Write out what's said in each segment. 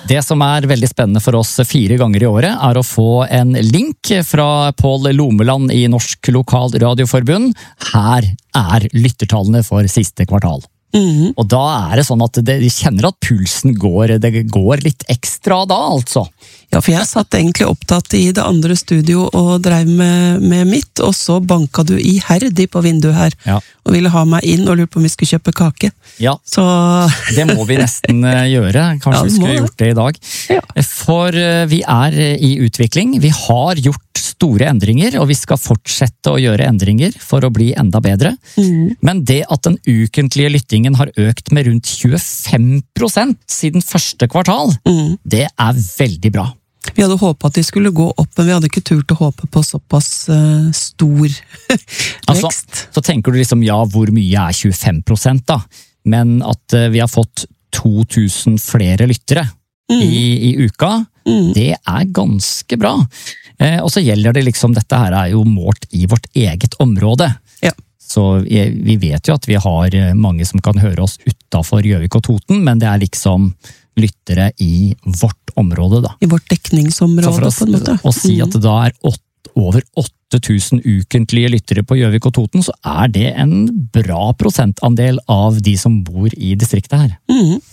Det som veldig spennende for oss 4 ganger i året, å få en link fra Pål Lomeland i Norsk Lokal Radioforbund. Her lyttertallene for siste kvartal. Og da det sånn at de kjenner at pulsen det går litt ekstra da, altså. Ja, for jeg satt egentlig opptatt i det andre studio og drev med mitt, og så banka du iherdig på vinduet her, og ville ha meg inn og lurte på om vi skulle kjøpe kake. Ja, så det må vi nesten gjøre. Kanskje vi skulle gjort det i dag. Ja. For vi i utvikling. Vi har gjort store endringer, og vi skal fortsette å gjøre endringer for å bli enda bedre. Men det at den ukentlige lyttingen har økt med rundt 25% siden første kvartal, det veldig bra. Vi hadde håpet at de skulle gå opp, men vi hadde ikke turt å håpe på såpass stor vekst. Altså, så tenker du liksom, hvor mye 25% da? Men at vi har fått 2000 flere lyttere i uka, det ganske bra. Og så gjelder det liksom, dette her jo målt i vårt eget område. Ja. Så vi vet jo at vi har mange som kan høre oss utenfor Gjøvik og Toten, men det liksom lyttere i vårt område da. I vårt dekningsområde på en måte. Å si at det da over 8000 ukentlige lyttere på Gjøvik og Toten, så det en bra prosentandel av de som bor i distriktet her.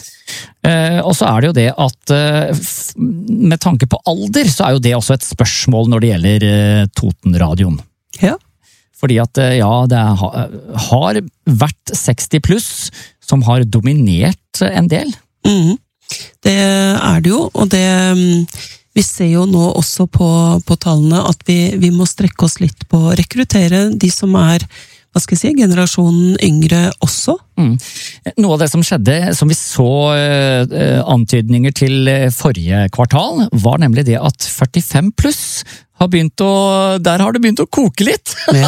Og så det jo det at med tanke på alder, så jo det også et spørsmål når det gjelder Totenradioen. Ja. Fordi at det har vært 60 pluss som har dominert en del. Det det jo, og det vi ser jo nå også på tallene at vi må strekke oss litt på å rekruttere de som hva skal jeg si, generasjonen yngre også. Noe av det som skjedde, som vi så antydninger til forrige kvartal, var nemlig det at 45 pluss der har det begynt å koke litt. Ja.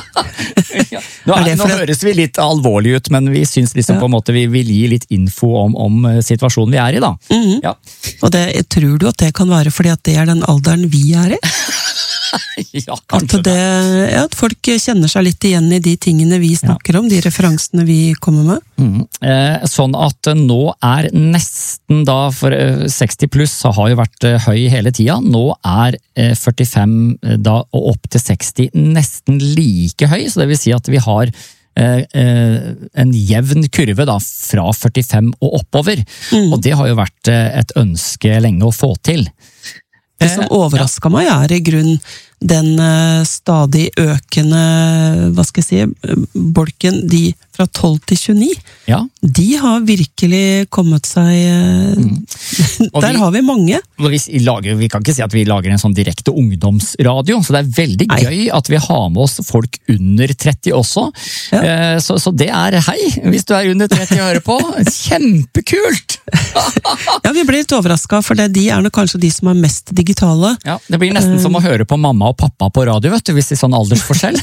Nå høres vi litt alvorlig ut, men vi synes liksom på en måte vi vil gi litt info om situasjonen vi i da. Ja. Og tror du at det kan være fordi at det den alderen vi i? Ja, kanskje det. At folk kjenner seg litt igjen i de tingene vi snakker om, de referansene vi kommer med. Sånn at nå nesten da, for 60 pluss har jo vært høy hele tida, nå 45 da, og opp til 60 nesten like høy, så det vil si at vi har en jevn kurve da, fra 45 og oppover, og det har jo vært et ønske lenge å få til. Det som overrasket meg i grunn den stadig økende, hva skal jeg si, bolken, de fra 12 til 29, de har virkelig kommet seg, der har vi mange. Vi kan ikke si at vi lager en sånn direkte ungdomsradio, så det veldig gøy at vi har med oss folk under 30 også, så det hei, hvis du under 30 og hører på, kjempekult! Ja, vi blir litt overrasket, for de nok kanskje de som mest digitale. Ja, det blir nesten som å høre på mamma og pappa på radio, vet du, hvis det sånn aldersforskjell.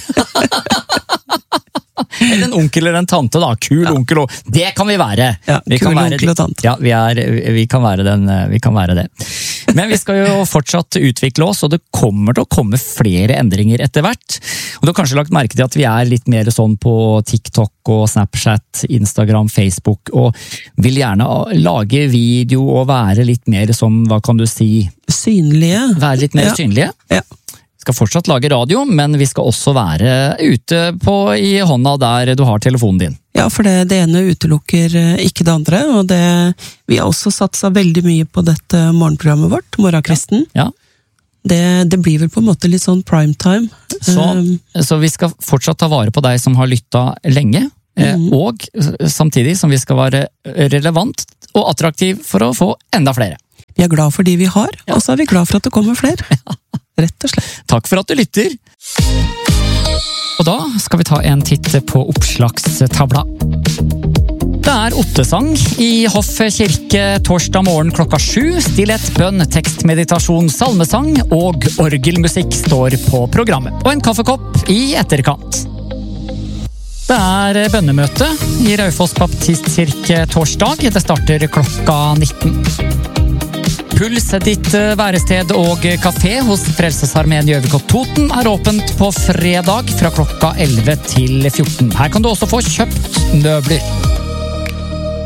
Eller en onkel eller en tante da, kul onkel, det kan vi være. Ja, kul onkel og tante. Ja, vi kan være det. Men vi skal jo fortsatt utvikle oss, og det kommer til å komme flere endringer etter hvert. Og du har kanskje lagt merke til at vi litt mer sånn på TikTok og Snapchat, Instagram, Facebook, og vil gjerne lage video og være litt mer sånn, hva kan du si? Synlige. Være litt mer synlige. Ja. Vi skal fortsatt lage radio, men vi skal også være ute i hånda der du har telefonen din. Ja, for det ene utelukker ikke det andre, og vi har også satset veldig mye på dette morgenprogrammet vårt, Morgenkristen. Ja. Det blir vel på en måte litt sånn primetime. Så vi skal fortsatt ta vare på deg som har lyttet lenge, og samtidig som vi skal være relevant og attraktiv for å få enda flere. Vi glad for de vi har, og så vi glad for at det kommer flere. Rett og slett. Takk for at du lytter! Og da skal vi ta en titt på oppslagstavla. Det ottesang i Hoff kirke torsdag morgen 7. Stillhet, bønn, tekstmeditasjon, salmesang og orgelmusikk står på programmet. Og en kaffekopp i etterkant. Det bønnemøte i Raufoss Baptistkirke torsdag. Det starter 19. Puls, ditt værested og kafé hos Frelsesarmeen Gjøvik og Toten åpent på fredag fra 11 til 14. Her kan du også få kjøpt møbler.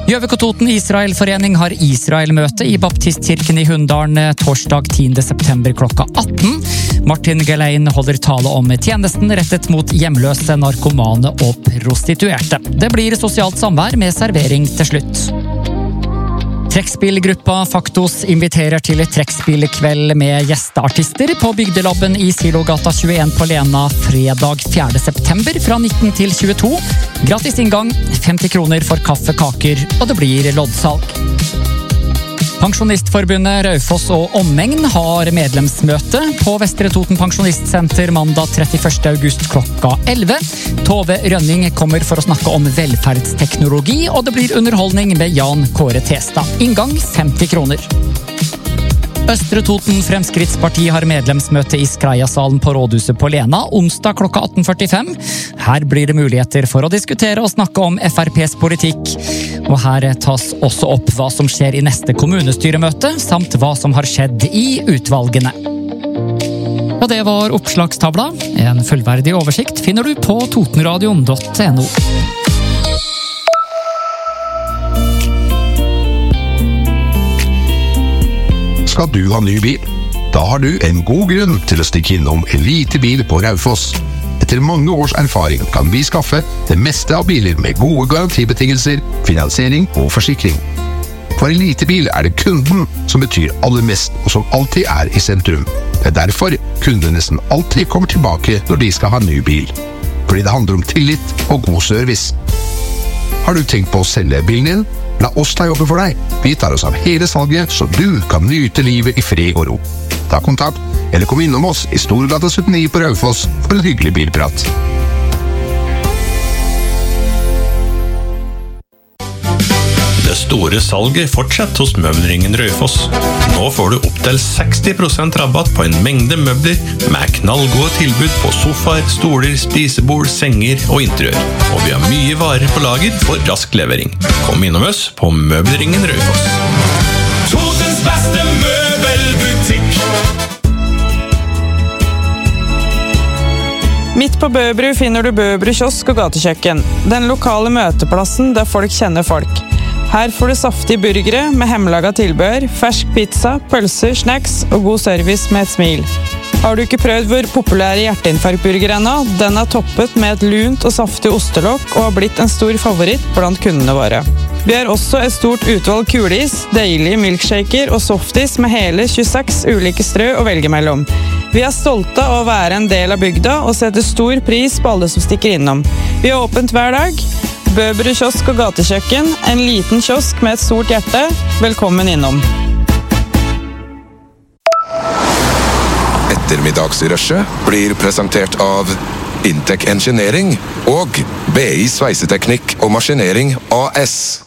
Gjøvik og Toten Israelforening har Israel-møte i Baptistkirken i Hunndalen torsdag 10. september klokka 18. Martin Gelein holder tale om tjenesten rettet mot hjemløse, narkomane og prostituerte. Det blir sosialt samvær med servering til slutt. Trekkspillgruppa Faktos inviterer til trekkspillkveld med gjesteartister på Bygdelabben i Silogata 21 på Lena fredag 4. september fra 19 til 22. Gratis inngang, 50 kroner for kaffe, kaker, og det blir loddsalg. Pensjonistforbundet Raufoss og Omegn har medlemsmøte på Vestre Toten Pensjonistsenter mandag 31. august klokka 11. Tove Rønning kommer for å snakke om velferdsteknologi, og det blir underholdning med Jan Kåre Testad. Inngang 50 kroner. Østre Toten Fremskrittsparti har medlemsmøte i Skreiasalen på Rådhuset på Lena onsdag klokka 18.45. Her blir det muligheter for å diskutere og snakke om FrPs politikk. Og her tas også opp hva som skjer i neste kommunestyremøte, samt hva som har skjedd i utvalgene. Og det var oppslagstavla. En fullverdig oversikt finner du på totenradion.no. Skal du ha ny bil? Da har du en god grunn til å stikke innom Elite Bil på Raufoss. Etter mange års erfaring kan vi skaffe det meste av biler med gode garantibetingelser, finansiering og forsikring. For Elite Bil er det kunden som betyr aller mest, og som alltid er i sentrum. Det er derfor kundene nesten alltid kommer tilbake når de skal ha ny bil. Fordi det handler om tillit og god service. Har du tenkt på å selge bilen din? La oss ta jobben for deg. Vi tar oss av hele salget, så du kan nyte livet i fred og ro. Ta kontakt, eller kom innom oss i Storgata 79 på Raufoss for en hyggelig bilprat. Det store salget fortsetter hos Møbelringen Raufoss. Nå får du opp til 60% rabatt på en mengde møbler med knallgode tilbud på sofaer, stoler, spisebord, senger og interiør. Og vi har mye varer på lager for rask levering. Kom innom oss på Møbelringen Raufoss. Totens beste møbelbutikk. Midt på Bøbru finner du Bøbru kiosk og gatekjøkken. Den lokale møteplassen der folk kjenner folk. Her får du saftige burgere med hjemmelaget tilbehør, fersk pizza, pølser, snacks og god service med et smil. Har du ikke prøvd vår populære hjerteinfarktburger ennå? Den er toppet med et lunt og saftig ostelokk og har blitt en stor favoritt blant kundene våre. Vi har også et stort utvalg kulis, deilige milkshaker og softis med hele 26 ulike strø å velge mellom. Vi er stolte av å være en del av bygda og setter stor pris på alle som stikker innom. Vi har åpent hver dag. Bøbru kiosk og gatekjøkken, en liten kiosk med et stort hjerte. Velkommen innom. Ettermiddagsrushet blir presentert av Intec Engineering og BI Sveiseteknikk og Maskinering AS.